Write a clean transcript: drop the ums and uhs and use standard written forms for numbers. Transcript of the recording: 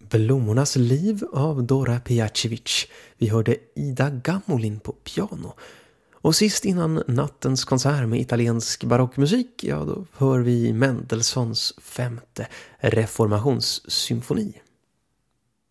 Blommornas liv av Dora Pejacevic. Vi hörde Ida Gamolin på piano. Och sist innan nattens konsert med italiensk barockmusik, ja då hör vi Mendelssohns 5:e reformationssymfoni.